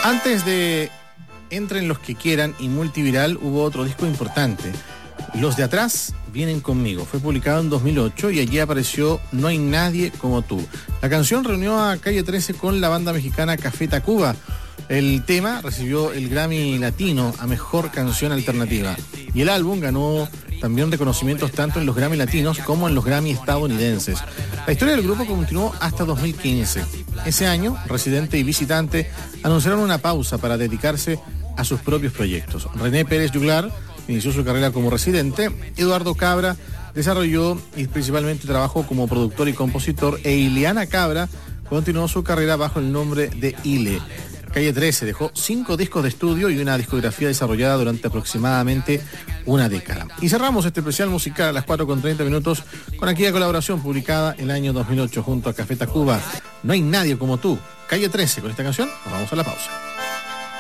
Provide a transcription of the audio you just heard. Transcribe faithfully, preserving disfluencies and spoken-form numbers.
Antes de Entren los que quieran y Multiviral, hubo otro disco importante. Los de atrás vienen conmigo. Fue publicado en dos mil ocho y allí apareció No hay nadie como tú. La canción reunió a Calle trece con la banda mexicana Café Tacuba. El tema recibió el Grammy Latino a Mejor Canción Alternativa. Y el álbum ganó también reconocimientos tanto en los Grammy Latinos como en los Grammy estadounidenses. La historia del grupo continuó hasta dos mil quince. Ese año, Residente y Visitante anunciaron una pausa para dedicarse a sus propios proyectos. René Pérez Juglar inició su carrera como Residente, Eduardo Cabra desarrolló y principalmente trabajó como productor y compositor, e Ileana Cabra continuó su carrera bajo el nombre de Ile. Calle trece dejó cinco discos de estudio y una discografía desarrollada durante aproximadamente una década. Y cerramos este especial musical a las cuatro con treinta minutos con aquella colaboración publicada en el año dos mil ocho junto a Café Tacuba. No hay nadie como tú. Calle trece, con esta canción nos vamos a la pausa.